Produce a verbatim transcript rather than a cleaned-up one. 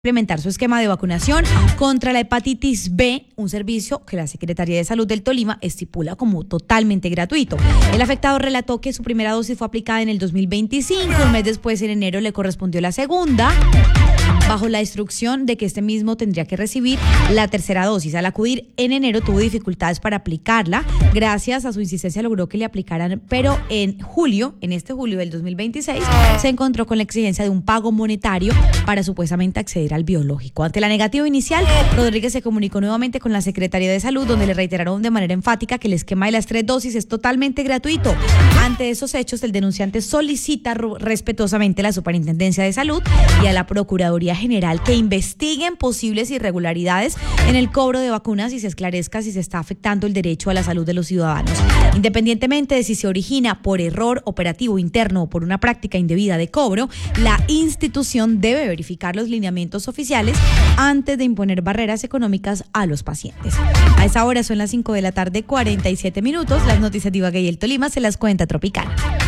implementar su esquema de vacunación contra la hepatitis B, un servicio que la Secretaría de Salud del Tolima estipula como totalmente gratuito. El afectado relató que su primera dosis fue aplicada en el dos mil veinticinco, un mes después, en enero, le correspondió la segunda, bajo la instrucción de que este mismo tendría que recibir la tercera dosis. Al acudir en enero tuvo dificultades para aplicarla. Gracias a su insistencia logró que le aplicaran, pero en julio, en este julio del dos mil veintiséis, se encontró con la exigencia de un pago monetario para supuestamente acceder al biológico. Ante la negativa inicial, Rodríguez se comunicó nuevamente con la Secretaría de Salud, donde le reiteraron de manera enfática que el esquema de las tres dosis es totalmente gratuito. Ante esos hechos, el denunciante solicita respetuosamente a la Superintendencia de Salud y a la Procuraduría General que investiguen posibles irregularidades en el cobro de vacunas y se esclarezca si se está afectando el derecho a la salud de los ciudadanos. Independientemente de si se origina por error operativo interno o por una práctica indebida de cobro, la institución debe verificar los lineamientos oficiales antes de imponer barreras económicas a los pacientes. A esa hora son las cinco de la tarde, cuarenta y siete minutos. Las noticias de Ibagué y el Tolima se las cuenta Tropicana.